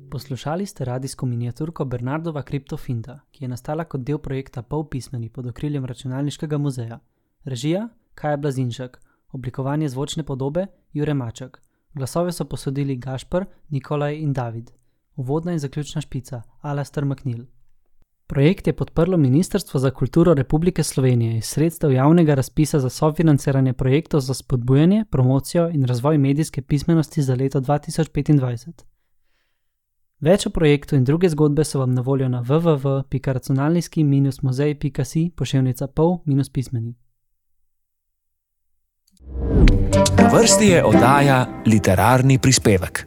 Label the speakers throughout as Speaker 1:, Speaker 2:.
Speaker 1: Poslušali ste radijsko miniaturko Bernardova kriptofinta, ki je nastala kot del projekta Polpismeni pod okriljem Računalniškega muzeja. Režija Kaja Blazinšek, oblikovanje zvočne podobe Jure Maček. Glasove so posodili Gašper, Nikolaj in David. Uvodna in zaključna špica Alastair McNeil. Projekt je podprlo Ministrstvo za kulturo Republike Slovenije iz sredstev javnega razpisa za sofinanciranje projektov za spodbujanje, promocijo in razvoj medijske pismenosti za leto 2025. Več o projektu in druge zgodbe so vam na voljo na www.računalniški-muzej.si/pol-pismeni.
Speaker 2: Na vrsti je oddaja Literarni prispevek.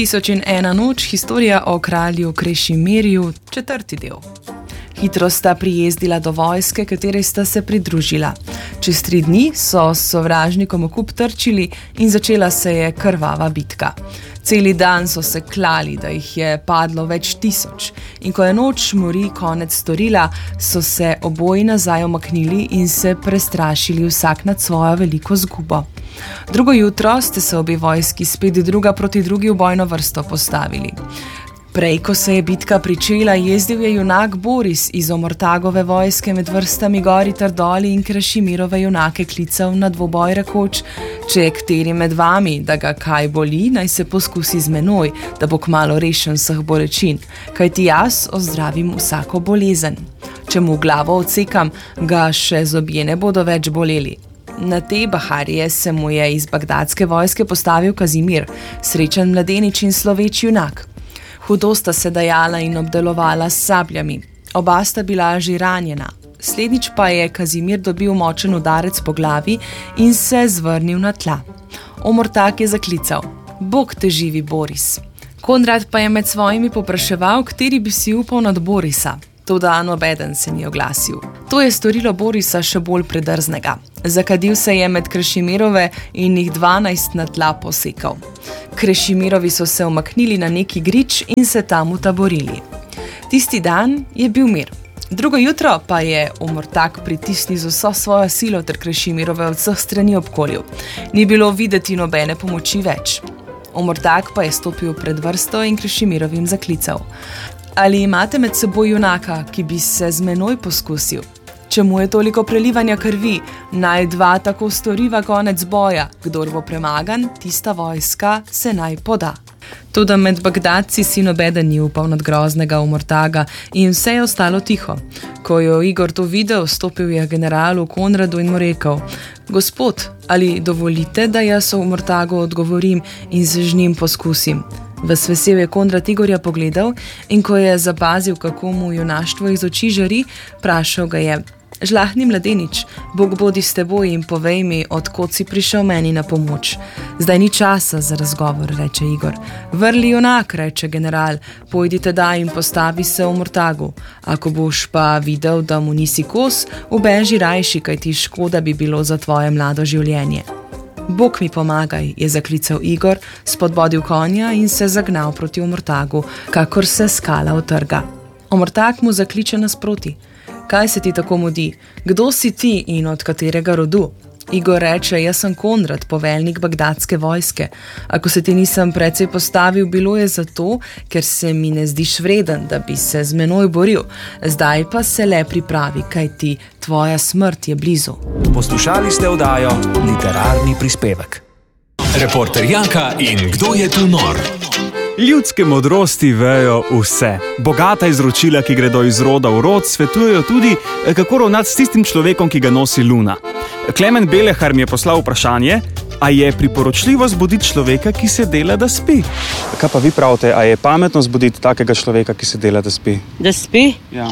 Speaker 3: 1001 noč, historija o kralju Krešimirju, 4. del. Hitro sta prijezdila do vojske, kateri sta se pridružila. Čez 3 dni so s sovražnikom okup trčili in začela se je krvava bitka. Celi dan so se klali, da jih je padlo več tisoč, in ko je noč mori konec storila, so se oboji nazaj omaknili in se prestrašili vsak nad svojo veliko zgubo. Drugo jutro ste se obe vojski spet druga proti drugi v bojno vrsto postavili. Prej, ko se je bitka pričela, jezdil je junak Boris iz Omortagove vojske med vrstami gori ter doli in Krešimirove junake klical na dvoboj rekoč: če je kateri med vami, da ga kaj boli, naj se poskusi z menoj, da bo kmalu rešen vseh bolečin, kajti jaz ozdravim vsako bolezen. Če mu glavo odsekam, ga še zobje ne bodo več boleli. Na te baharije se mu je iz bagdadske vojske postavil Kazimir, srečen mladenič in sloveč junak. Hudo sta se dajala in obdelovala s sabljami. Oba sta bila že ranjena. Slednjič pa je Kazimir dobil močen udarec po glavi in se zvrnil na tla. Omortak je zaklical: Bog te živi, Boris. Konrad pa je med svojimi popraševal, kateri bi si upal nad Borisa. Toda nobeden se ni oglasil. To je storilo Borisa še bolj predrznega. Zakadil se je med Krešmirove in jih 12 na tla posekal. Krešimirovi so se umaknili na neki grič in se tam utaborili. Tisti dan je bil mir. Drugo jutro pa je Omortak pritisnil z vso svojo silo ter Krešimirove od vseh strani obkolil. Ni bilo videti nobene pomoči več. Omortak pa je stopil pred vrsto in Krešimirovim zaklical: Ali imate med seboj junaka, ki bi se z menoj poskusil? Čemu je toliko prelivanja krvi? Naj 2 tako storiva konec boja. Kdor bo premagan, tista vojska se naj poda. Toda med Bagdadci si nobeden ni upal nad groznega Omortaga in vse je ostalo tiho. Ko je Igor to videl, stopil je generalu Konradu in mu rekel: Gospod, ali dovolite, da jaz o Omortagu odgovorim in se z njim poskusim? Ves vesel je Konrad Igorja pogledal in ko je zapazil, kako mu junaštvo iz oči žari, vprašal ga je: Žlahni mladenič, Bog bodi s teboj in povej mi, od kod si prišel meni na pomoč. Zdaj ni časa za razgovor, reče Igor. Vrli junak, reče general, pojdite da in postavi se v Omortagu. Ako boš pa videl, da mu nisi kos, ubeži rajši, kaj ti škoda bi bilo za tvoje mlado življenje. Bog mi pomagaj, je zaklical Igor, spodbodil konja in se zagnal proti Omortagu, kakor se skala utrga. Omortak mu zakliče nasproti: Kaj se ti tako mudi? Kdo si ti in od katerega rodu? Igor reče: Jaz sem Konrad, poveljnik bagdadske vojske. Ako se ti nisem precej postavil, bilo je zato, ker se mi ne zdiš vreden, da bi se z menoj boril. Zdaj pa se le pripravi, kajti tvoja smrt je blizu.
Speaker 2: Poslušali ste oddajo Literarni prispevek. Reporter Janka in Kdo je tu nor?
Speaker 4: Ljudske modrosti vejo vse. Bogata izročila, ki gredo iz roda v rod, svetujejo tudi, kako ravnati s tistim človekom, ki ga nosi luna. Klemen Belehar mi je poslal vprašanje: a je priporočljivo zbuditi človeka, ki se dela, da spi? Kaj pa vi pravite, a je pametno zbuditi takega človeka, ki se dela, da spi?
Speaker 5: Da spi?
Speaker 4: Ja.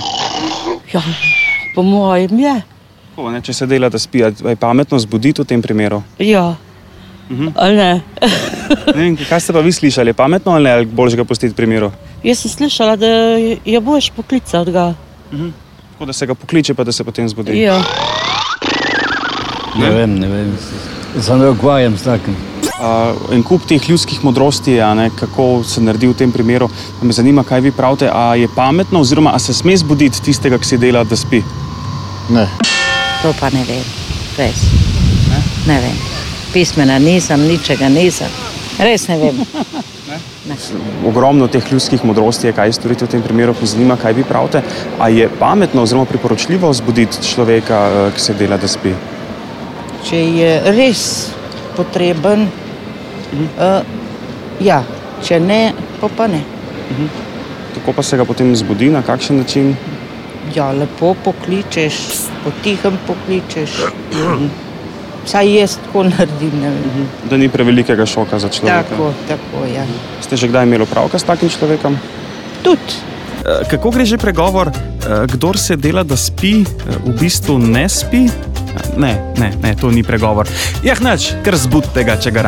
Speaker 5: Ja, po mojem je.
Speaker 4: Če se dela, da spi, a je pametno zbuditi v tem primeru?
Speaker 5: Ja. Ali ne?
Speaker 4: Kaj ste pa vi slišali, je pametno ali ne, ali bolj ga pustiti pri miru?
Speaker 5: Jaz sem slišala, da je boš poklical ga.
Speaker 4: Tako da se ga pokliče, pa da se potem zbudi.
Speaker 5: Ja.
Speaker 6: Ne vem. Sam ne ukvarjam s takim.
Speaker 4: En kup teh ljudskih modrosti, kako se naredi v tem primeru. Me zanima, kaj vi pravite, a je pametno oziroma a se sme zbuditi tistega, ki se dela, da spi?
Speaker 6: Ne.
Speaker 5: To pa ne vem. Res. Ne vem. Pismena nisem, ničega nisem. Res ne vem.
Speaker 4: Ogromno teh ljudskih modrosti je, kaj storiti v tem primeru, ko zanima, kaj vi pravite. A je pametno oziroma priporočljivo vzbuditi človeka, ki se dela, da spi?
Speaker 5: Če je res potreben, ja, če ne, pa ne.
Speaker 4: Kako pa se ga potem zbudi, na kakšen način?
Speaker 5: Ja, lepo pokličeš, potihem pokličeš. Vsaj jaz tako naredim, ne vem.
Speaker 4: Da ni prevelikega šoka za človeka.
Speaker 5: Tako, ja.
Speaker 4: Ste že kdaj imeli opravka s takim človekom?
Speaker 5: Tudi.
Speaker 4: Kako gre že pregovor, kdor se dela, da spi, v bistvu ne spi? Ne, to ni pregovor. Nič, kar zbudite ga, če ga